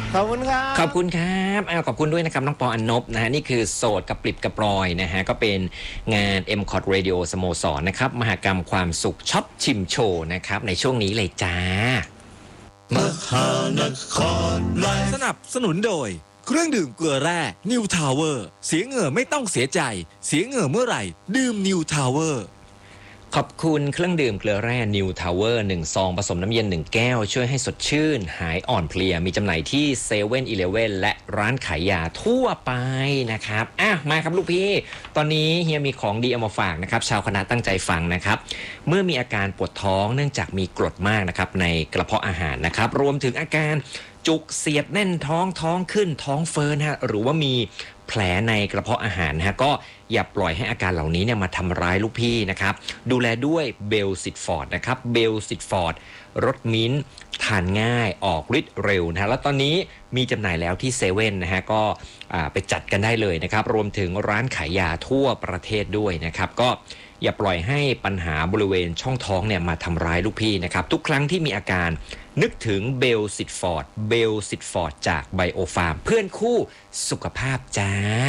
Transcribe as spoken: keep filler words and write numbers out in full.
ขอบคุณครับขอบคุณครับอ้าวขอบคุณด้วยนะครับน้องปออันนบนะฮะนี่คือโสดกับปลิบกับปลอยนะฮะก็เป็นงาน เอ็ม คอท Radio สโมสรนะครับมหกรรมความสุขช็อปชิมโชว์นะครับในช่วงนี้เลยจ้ามหานครสนับสนุนโดยเครื่องดื่มเกลือแร่ New Tower เสียเหงื่อไม่ต้องเสียใจเสียเหงื่อเมื่อไหร่ดื่ม New Tower ขอบคุณเครื่องดื่มเกลือแร่ New Tower หนึ่งซองผสมน้ำเย็นหนึ่งแก้วช่วยให้สดชื่นหายอ่อนเพลียมีจำหน่ายที่เซเว่นอีเลฟเว่นและร้านขายยาทั่วไปนะครับอ่ะมาครับลูกพี่ตอนนี้เฮียมีของดีเอามาฝากนะครับชาวคณะตั้งใจฟังนะครับเมื่อมีอาการปวดท้องเนื่องจากมีกรดมากนะครับในกระเพาะอาหารนะครับรวมถึงอาการจุกเสียดแน่นท้องท้องขึ้นท้องเฟ้อนะฮะหรือว่ามีแผลในกระเพาะอาหารนะฮะก็อย่าปล่อยให้อาการเหล่านี้เนี่ยมาทำร้ายลูกพี่นะครับดูแลด้วยเบลซิตฟอร์ดนะครับเบลซิตฟอร์ดรสมิ้นท์ทานง่ายออกฤทธิ์เร็วนะฮะแล้วตอนนี้มีจำหน่ายแล้วที่เซเว่นนะฮะก็ไปจัดกันได้เลยนะครับรวมถึงร้านขายยาทั่วประเทศด้วยนะครับก็อย่าปล่อยให้ปัญหาบริเวณช่องท้องเนี่ยมาทำร้ายลูกพี่นะครับทุกครั้งที่มีอาการนึกถึงเบลซิตฟอร์ดเบลซิตฟอร์ดจากไบโอฟาร์มเพื่อนคู่สุขภาพจ้า